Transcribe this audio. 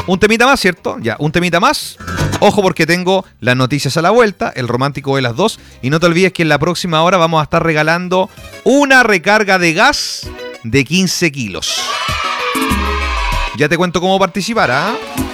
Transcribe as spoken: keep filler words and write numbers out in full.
Un temita más, ¿cierto? Ya, un temita más. Ojo porque tengo las noticias a la vuelta, el romántico de las dos. Y no te olvides que en la próxima hora vamos a estar regalando una recarga de gas de quince kilos. Ya te cuento cómo participar, ¿ah?